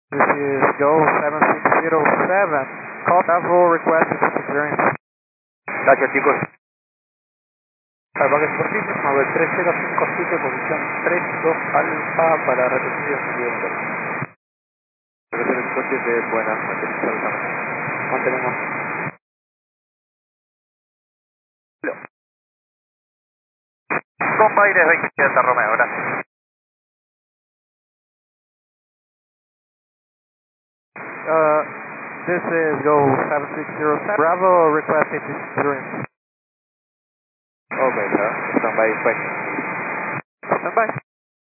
This is Go 7607. Call travel request to clearance. Gracias chicos. Salvaje Sportivo, mover 3057, posición 32 alfa para retroceder siguiente. Retroceder de buenas noches, mantenemos. Con Aires 20 Delta Romeo, gracias. This is Go 7607. Bravo requesting to clearance. Ok, sir. Stand by, Stand by.